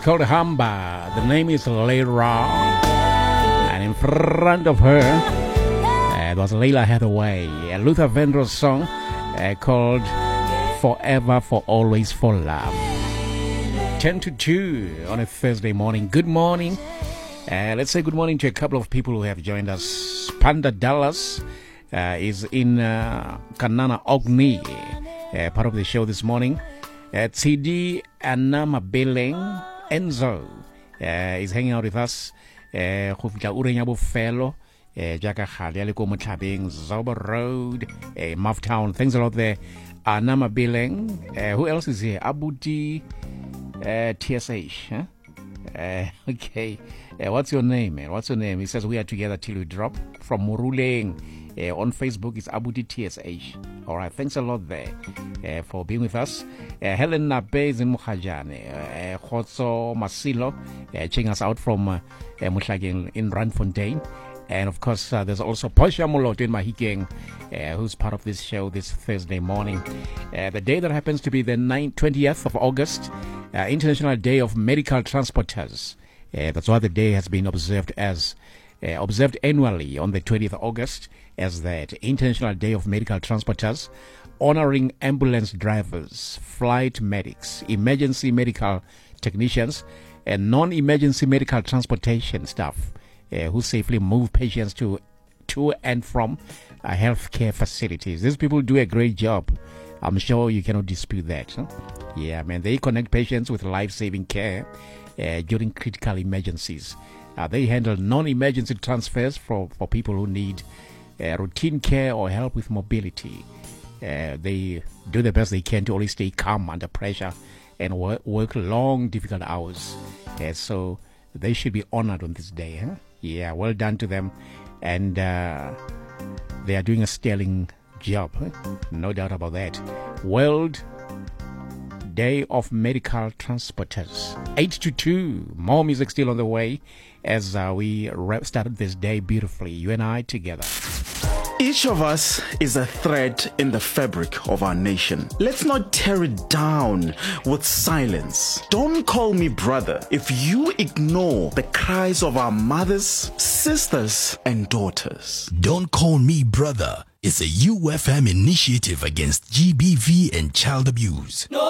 called Hamba. The name is Layla. And in front of her, it was Layla Hathaway. A Luther Vandross song called Forever, For Always, For Love. 10 to 2 on a Thursday morning. Good morning. Let's say good morning to a couple of people who have joined us. Panda Dallas is in Kanana Ogni, part of the show this morning. TD Anama Beleng Enzo is hanging out with us. Khufika Urenyabo Fellow, Jaka Khalialiko Mutabing, Zoba Road, Mufftown. Thanks a lot there. Anama Beleng. Who else is here? Abuti TSH. Huh? Okay. What's your name, man? What's your name? He says we are together till we drop. From Muruleng. On Facebook, it's Abuti TSH. All right, thanks a lot there for being with us. Helen Nabe in Mukhajane. Khotso Masilo checking us out from Mushagin in Randfontein. And of course, there's also Posha Molot in Mahikeng, who's part of this show this Thursday morning. The day that happens to be the 20th of August, International Day of Medical Transporters. That's why the day has been observed annually on the 20th of August as that International Day of Medical Transporters, honoring ambulance drivers, flight medics, emergency medical technicians, and non-emergency medical transportation staff who safely move patients to and from healthcare facilities. These people do a great job. I'm sure you cannot dispute that. Huh? Yeah, man, they connect patients with life-saving care during critical emergencies. They handle non-emergency transfers for people who need routine care or help with mobility. They do the best they can to always stay calm under pressure and work long, difficult hours. So they should be honored on this day. Huh? Yeah, well done to them. And they are doing a sterling job. Huh? No doubt about that. World Day of Medical Transporters. 8 to 2. More music still on the way as we started this day beautifully. You and I together. Each of us is a thread in the fabric of our nation. Let's not tear it down with silence. Don't call me brother if you ignore the cries of our mothers, sisters, and daughters. Don't Call Me Brother is a UFM initiative against GBV and child abuse. No.